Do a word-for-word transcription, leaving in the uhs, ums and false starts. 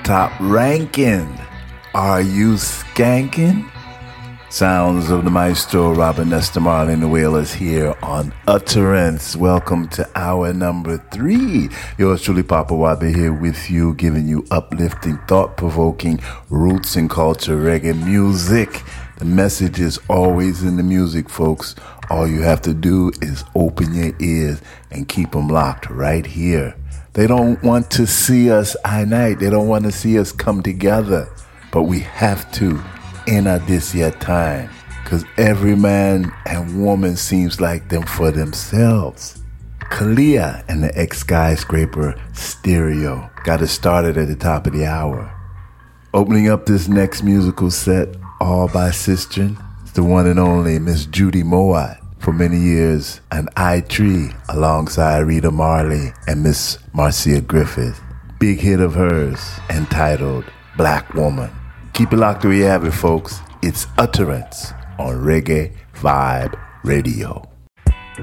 top ranking. Are you skanking? Sounds of the maestro Robert Nesta Marley and the Wailers here on Utterance. Welcome to hour number three. Yours truly, Papa Wabi, here with you, giving you uplifting, thought-provoking roots and culture reggae music. The message is always in the music, folks. All you have to do is open your ears and keep them locked right here. They don't want to see us unite. They don't want to see us come together. But we have to in a this yet time, cause every man and woman seems like them for themselves. Kalia and the X-Skyscraper Stereo got it started at the top of the hour. Opening up this next musical set, all by Sistren, is the one and only Miss Judy Mowatt. For many years, an I-Tree alongside Rita Marley and Miss Marcia Griffith. Big hit of hers entitled Black Woman. Keep it locked where you have it, folks. It's Utterance on Reggae Vibe Radio.